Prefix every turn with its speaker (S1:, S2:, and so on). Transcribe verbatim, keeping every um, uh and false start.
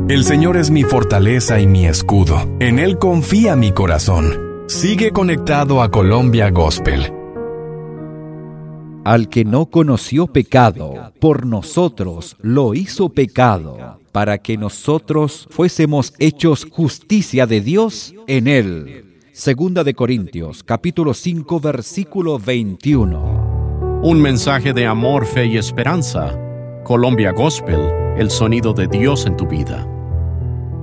S1: El Señor es mi fortaleza y mi escudo. En Él confía mi corazón. Sigue conectado a Colombia Gospel.
S2: Al que no conoció pecado, por nosotros lo hizo pecado, para que nosotros fuésemos hechos justicia de Dios en Él. Segunda de Corintios, capítulo cinco, versículo veintiuno.
S3: Un mensaje de amor, fe y esperanza. Colombia Gospel, el sonido de Dios en tu vida.